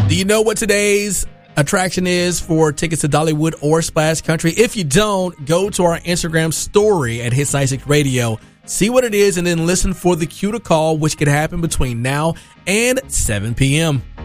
Do you know what today's attraction is for tickets to Dollywood or Splash Country? If you don't, go to our Instagram story at Hits 96 Radio. See what it is and then listen for the cue to call, which could happen between now and 7 p.m.